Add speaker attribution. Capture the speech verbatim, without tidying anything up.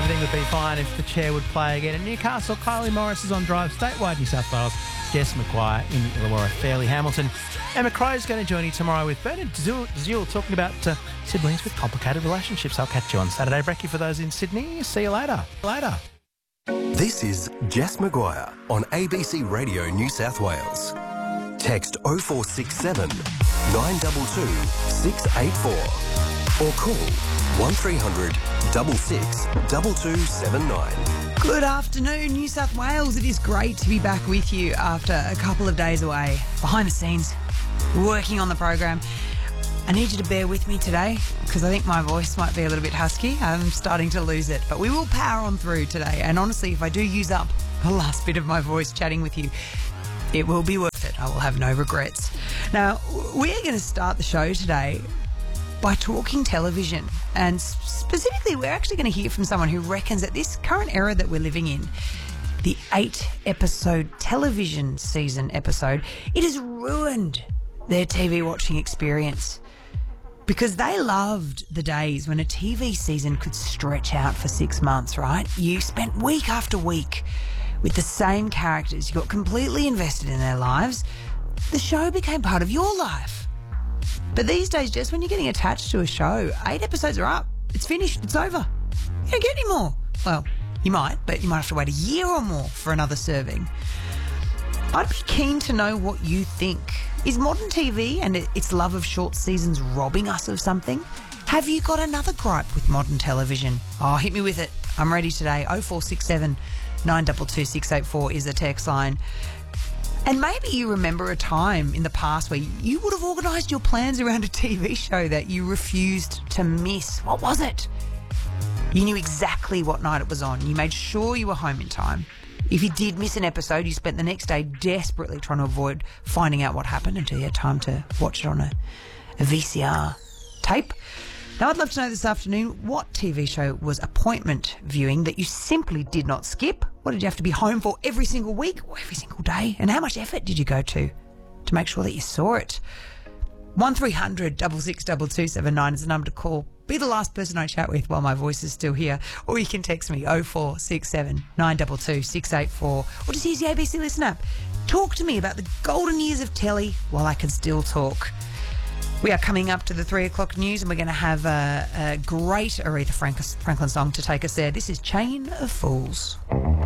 Speaker 1: everything would be fine if the chair would play again. In Newcastle, Kylie Morris is on drive statewide New South Wales. Jess McGuire in Illawarra, Fairleigh Hamilton. Emma Crow is going to join you tomorrow with Bernard Zule talking about uh, siblings with complicated relationships. I'll catch you on Saturday. Brekkie for those in Sydney. See you later. Later.
Speaker 2: This is Jess McGuire on A B C Radio New South Wales. Text oh four six seven, nine two two, six eight four or call one three hundred, six six, two two seven nine.
Speaker 3: Good afternoon, New South Wales. It is great to be back with you after a couple of days away, behind the scenes, working on the program. I need you to bear with me today because I think my voice might be a little bit husky. I'm starting to lose it, but we will power on through today. And honestly, if I do use up the last bit of my voice chatting with you, it will be worth it. I will have no regrets. Now, we're going to start the show today by talking television, and specifically we're actually going to hear from someone who reckons that this current era that we're living in, the eight episode television season episode, it has ruined their T V watching experience, because they loved the days when a T V season could stretch out for six months, right? You spent week after week with the same characters. You got completely invested in their lives. The show became part of your life. But these days, just when you're getting attached to a show, eight episodes are up. It's finished. It's over. You don't get any more. Well, you might, but you might have to wait a year or more for another serving. I'd be keen to know what you think. Is modern T V and its love of short seasons robbing us of something? Have you got another gripe with modern television? Oh, hit me with it. I'm ready today. oh four six seven, nine two two, six eight four is the text line. And maybe you remember a time in the past where you would have organised your plans around a T V show that you refused to miss. What was it? You knew exactly what night it was on. You made sure you were home in time. If you did miss an episode, you spent the next day desperately trying to avoid finding out what happened until you had time to watch it on a, a V C R tape. Now, I'd love to know this afternoon, what T V show was appointment viewing that you simply did not skip? What did you have to be home for every single week or every single day? And how much effort did you go to to make sure that you saw it? one three hundred, six six, two two seven nine is the number to call. Be the last person I chat with while my voice is still here. Or you can text me oh four six seven, nine two two, six eight four. Or just use the A B C Listen app. Talk to me about the golden years of telly while I can still talk. We are coming up to the three o'clock news, and we're going to have a, a great Aretha Franklin song to take us there. This is Chain of Fools.